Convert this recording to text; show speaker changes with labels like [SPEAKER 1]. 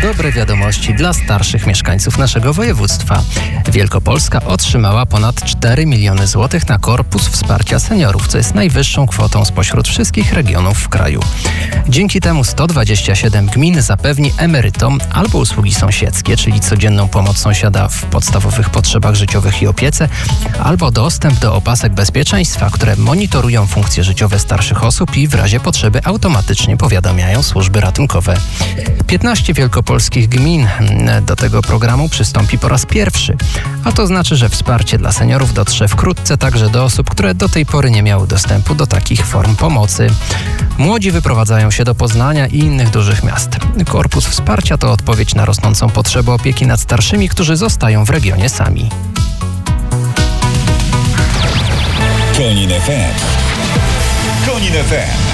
[SPEAKER 1] dobre wiadomości dla starszych mieszkańców naszego województwa. Wielkopolska otrzymała ponad 4 miliony złotych na korpus wsparcia seniorów, co jest najwyższą kwotą spośród wszystkich regionów w kraju. Dzięki temu 127 gmin zapewni emerytom albo usługi sąsiedzkie, czyli codzienną pomoc sąsiada w podstawowych potrzebach życiowych i opiece, albo dostęp do opasek bezpieczeństwa, które monitorują funkcje życiowe starszych osób i w razie potrzeby automatycznie powiadamiają służby ratunkowe. 15 wielkopolskich gmin do tego programu przystąpi po raz pierwszy, a to znaczy, że wsparcie dla seniorów dotrze wkrótce także do osób, które do tej pory nie miały dostępu do takich form pomocy. Młodzi wyprowadzają się do Poznania i innych dużych miast. Korpus wsparcia to odpowiedź na rosnącą potrzebę opieki nad starszymi, którzy zostają w regionie sami.
[SPEAKER 2] Konin FM. Konin FM.